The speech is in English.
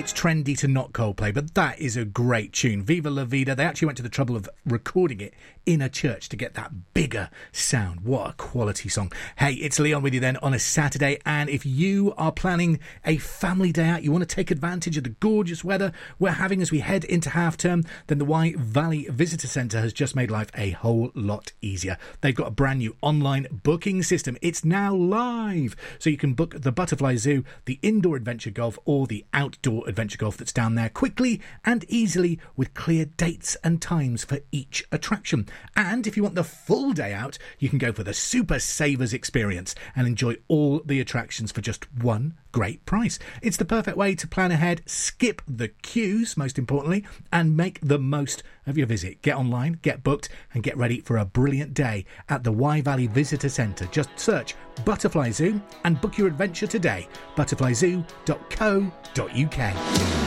it's trendy to not Coldplay, but that is a great tune. Viva La Vida. They actually went to the trouble of recording it in a church to get that bigger sound. What a quality song. Hey, it's Leon with you then on a Saturday, and if you are planning a family day out, you want to take advantage of the gorgeous weather we're having as we head into half term, then the Wye Valley Visitor Centre has just made life a whole lot easier. They've got a brand new online booking system. It's now live, so you can book the Butterfly Zoo, the indoor adventure golf, or the outdoor adventure golf that's down there quickly and easily with clear dates and times for each attraction. And if you want the full day out, you can go for the Super Savers experience and enjoy all the attractions for just one great price. It's the perfect way to plan ahead, skip the queues, most importantly, and make the most of your visit. Get online, get booked, and get ready for a brilliant day at the Wye Valley Visitor Centre. Just search Butterfly Zoo and book your adventure today. butterflyzoo.co.uk.